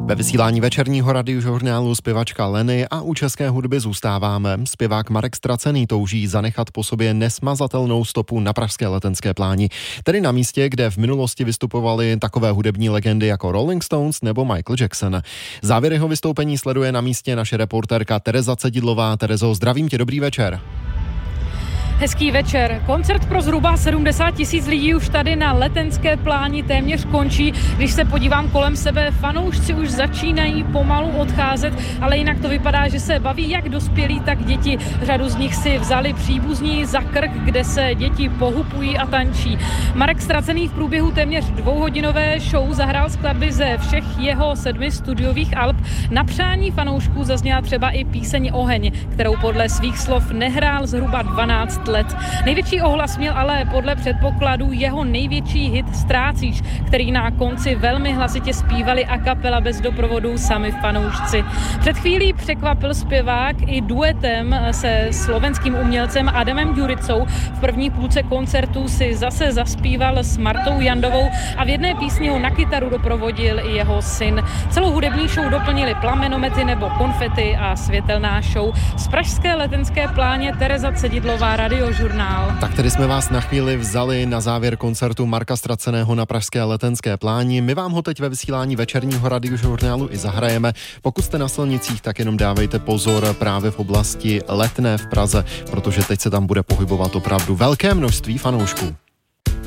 Ve vysílání večerního radiožurnálu zpěvačka Leny a u české hudby zůstáváme. Zpěvák Marek Stracený touží zanechat po sobě nesmazatelnou stopu na pražské Letenské pláni. Tedy na místě, kde v minulosti vystupovaly takové hudební legendy jako Rolling Stones nebo Michael Jackson. Závěr jeho vystoupení sleduje na místě naše reportérka Tereza Cedidlová. Terezo, zdravím tě, dobrý večer. Hezký večer. Koncert pro zhruba 70 000 lidí už tady na Letenské pláni téměř končí. Když se podívám kolem sebe, fanoušci už začínají pomalu odcházet, ale jinak to vypadá, že se baví jak dospělí, tak děti. Řadu z nich si vzali příbuzní za krk, kde se děti pohupují a tančí. Marek Stracený v průběhu téměř 2hodinové show zahrál skladby ze všech jeho 7 studiových alb. Na přání fanoušků zazněla třeba i píseň Oheň, kterou podle svých slov nehrál zhruba 12 let. Největší ohlas měl ale podle předpokladů jeho největší hit Ztrácíš, který na konci velmi hlasitě zpívali a kapela bez doprovodu sami fanoušci. Před chvílí překvapil zpěvák i duetem se slovenským umělcem Adamem Ďuricou. V první půlce koncertu si zase zaspíval s Martou Jandovou a v jedné písni ho na kytaru doprovodil i jeho syn. Celou hudební show doplnili plamenomety nebo konfety a světelná show. Z pražské Letenské pláně Tereza Cedidlová, Radiožurnál. Tak tedy jsme vás na chvíli vzali na závěr koncertu Marka Straceného na pražské Letenské pláni. My vám ho teď ve vysílání večerního radiožurnálu i zahrajeme. Pokud jste na silnicích, tak jenom dávejte pozor právě v oblasti Letné v Praze, protože teď se tam bude pohybovat opravdu velké množství fanoušků.